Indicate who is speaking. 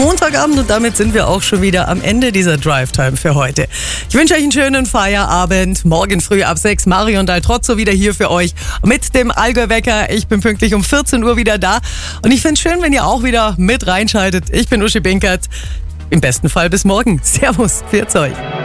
Speaker 1: Montagabend und damit sind wir auch schon wieder am Ende dieser Drive-Time für heute. Ich wünsche euch einen schönen Feierabend. Morgen früh ab 6 Marion Daltrozzo wieder hier für euch mit dem Allgäu-Wecker. Ich bin pünktlich um 14 Uhr wieder da und ich finde es schön, wenn ihr auch wieder mit reinschaltet. Ich bin Uschi Binkert. Im besten Fall bis morgen. Servus, pfiat euch.